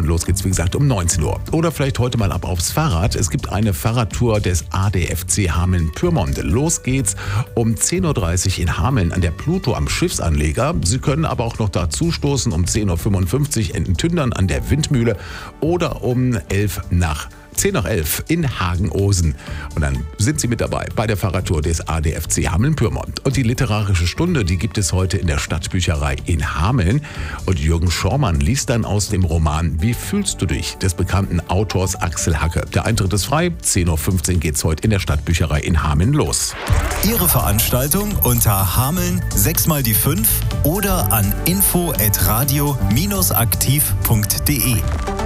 los geht's, wie gesagt, um 19 Uhr. Oder vielleicht heute mal ab aufs Fahrrad. Es gibt eine Fahrradtour des ADFC Hameln-Pyrmont. Los geht's um 10.30 Uhr in Hameln an der Pluto am Schiffsanleger. Sie können aber auch noch dazu stoßen um 10.55 Uhr in Tündern an der Windmühle oder um 10 nach 11 in Hagen-Osen. Und dann sind Sie mit dabei bei der Fahrradtour des ADFC Hameln-Pyrmont. Und die literarische Stunde, die gibt es heute in der Stadtbücherei in Hameln. Und Jürgen Schormann liest dann aus dem Roman Wie fühlst du dich? Des bekannten Autors Axel Hacke. Der Eintritt ist frei. 10.15 Uhr geht's heute in der Stadtbücherei in Hameln los. Ihre Veranstaltung unter Hameln 6x5 oder an info@radio-aktiv.de.